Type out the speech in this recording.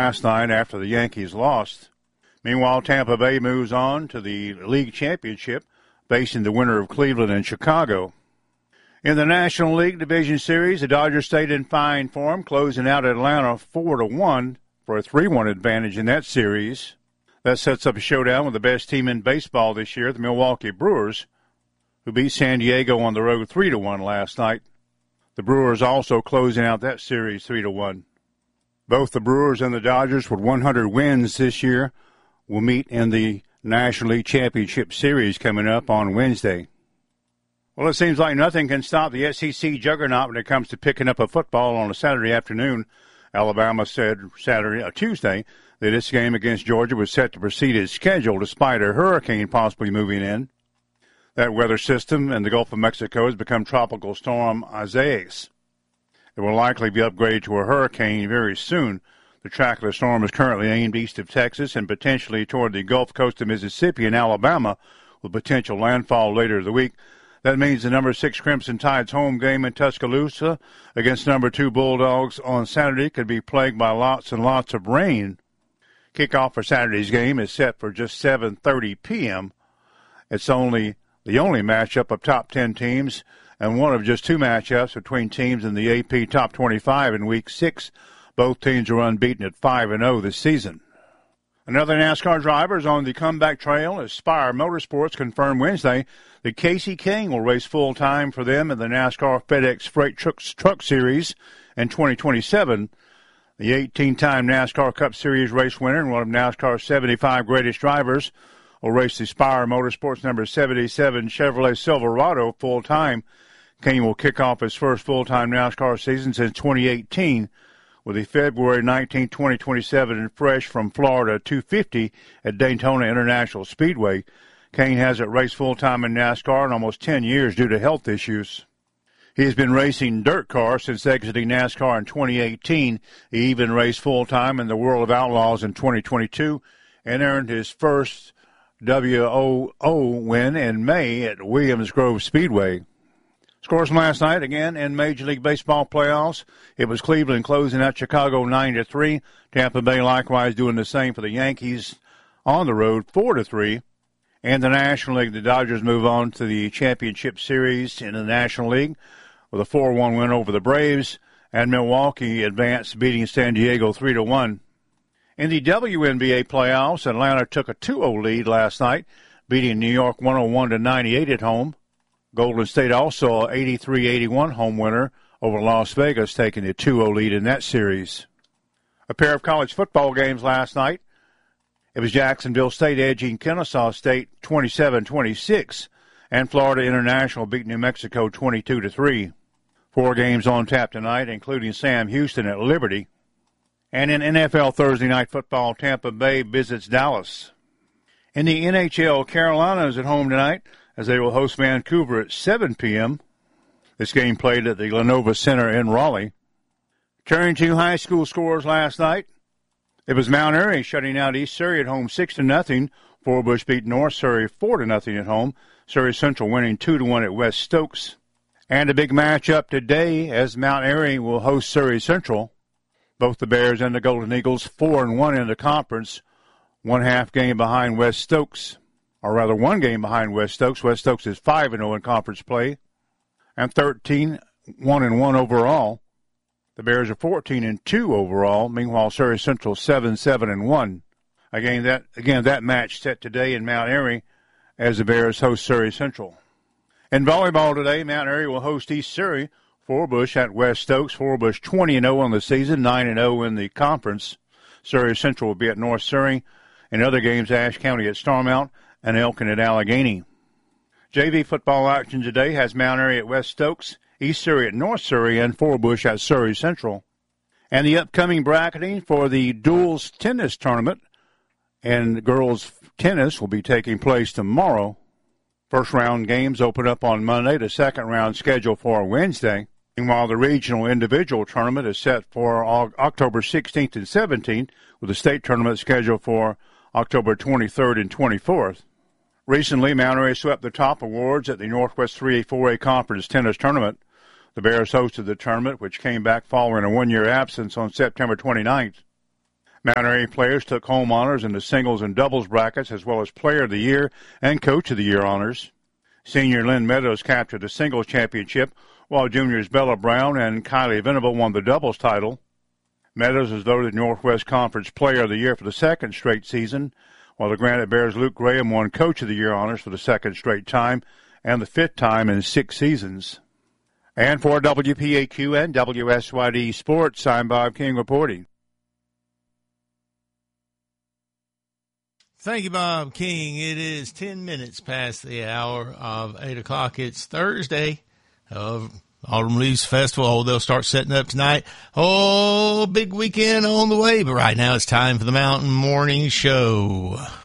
last night after the Yankees lost. Meanwhile, Tampa Bay moves on to the league championship, facing the winner of Cleveland and Chicago. In the National League Division Series, the Dodgers stayed in fine form, closing out Atlanta 4-1 for a 3-1 advantage in that series. That sets up a showdown with the best team in baseball this year, the Milwaukee Brewers, who beat San Diego on the road 3-1 last night. The Brewers also closing out that series 3-1. Both the Brewers and the Dodgers with 100 wins this year will meet in the National League Championship Series coming up on Wednesday. Well, it seems like nothing can stop the SEC juggernaut when it comes to picking up a football on a Saturday afternoon. Alabama said Tuesday that this game against Georgia was set to proceed as scheduled despite a hurricane possibly moving in. That weather system in the Gulf of Mexico has become Tropical Storm Isaias. It will likely be upgraded to a hurricane very soon. The track of the storm is currently aimed east of Texas and potentially toward the Gulf Coast of Mississippi and Alabama with potential landfall later the week. That means the number 6 Crimson Tide's home game in Tuscaloosa against number 2 Bulldogs on Saturday could be plagued by lots and lots of rain. Kickoff for Saturday's game is set for just 7:30 p.m. It's the only matchup of top 10 teams and one of just 2 matchups between teams in the AP Top 25 in Week 6. Both teams are unbeaten at 5-0 this season. Another NASCAR driver is on the comeback trail as Spire Motorsports confirmed Wednesday that Casey King will race full-time for them in the NASCAR FedEx Freight Truck Series in 2027. The 18-time NASCAR Cup Series race winner and one of NASCAR's 75 greatest drivers will race the Spire Motorsports number 77 Chevrolet Silverado full-time. King will kick off his first full-time NASCAR season since 2018 with the February 19, 2027 and fresh from Florida 250 at Daytona International Speedway. Kane hasn't raced full-time in NASCAR in almost 10 years due to health issues. He has been racing dirt cars since exiting NASCAR in 2018. He even raced full-time in the World of Outlaws in 2022 and earned his first WOO win in May at Williams Grove Speedway. Scores from last night, again, in Major League Baseball playoffs. It was Cleveland closing out Chicago 9-3. Tampa Bay likewise doing the same for the Yankees on the road 4-3. And the National League, the Dodgers move on to the championship series in the National League with a 4-1 win over the Braves. And Milwaukee advanced, beating San Diego 3-1. In the WNBA playoffs, Atlanta took a 2-0 lead last night, beating New York 101-98 at home. Golden State also an 83-81 home winner over Las Vegas, taking a 2-0 lead in that series. A pair of college football games last night. It was Jacksonville State edging Kennesaw State 27-26, and Florida International beat New Mexico 22-3. 4 games on tap tonight, including Sam Houston at Liberty. And in NFL Thursday Night Football, Tampa Bay visits Dallas. In the NHL, Carolina is at home tonight as they will host Vancouver at 7 p.m. This game played at the Lenovo Center in Raleigh. Turning to high school scores last night, it was Mount Airy shutting out East Surrey at home 6-0. Forbush beat North Surrey 4-0 at home. Surrey Central winning 2-1 at West Stokes. And a big matchup today as Mount Airy will host Surrey Central. Both the Bears and the Golden Eagles 4-1 in the conference, 1/2 game behind West Stokes. Or rather, 1 game behind West Stokes. West Stokes is 5-0 in conference play and 13-1-1 overall. The Bears are 14-2 overall. Meanwhile, Surrey Central 7-7-1. Again, that match set today in Mount Airy as the Bears host Surrey Central. In volleyball today, Mount Airy will host East Surrey. Forbush at West Stokes. Forbush 20-0 on the season, 9-0 in the conference. Surrey Central will be at North Surrey. In other games, Ashe County at Starmount and Elkin at Allegheny. JV football action today has Mount Airy at West Stokes, East Surrey at North Surrey, and Forbush at Surrey Central. And the upcoming bracketing for the Duals Tennis Tournament and girls tennis will be taking place tomorrow. First round games open up on Monday, the second round scheduled for Wednesday. Meanwhile, the regional individual tournament is set for October 16th and 17th, with the state tournament scheduled for October 23rd and 24th. Recently, Mount Airy swept the top awards at the Northwest 3A-4A Conference Tennis Tournament. The Bears hosted the tournament, which came back following a 1-year absence on September 29th. Mount Airy players took home honors in the singles and doubles brackets, as well as Player of the Year and Coach of the Year honors. Senior Lynn Meadows captured the singles championship, while juniors Bella Brown and Kylie Venable won the doubles title. Meadows was voted Northwest Conference Player of the Year for the second straight season, while the Granite Bears' Luke Graham won Coach of the Year honors for the second straight time and the fifth time in 6 seasons. And for WPAQ and WSYD Sports, I'm Bob King reporting. Thank you, Bob King. It is 10 minutes past the hour of 8 o'clock. It's Thursday of Autumn Leaves Festival. Oh, they'll start setting up tonight. Oh, big weekend on the way. But right now it's time for the Mountain Morning Show.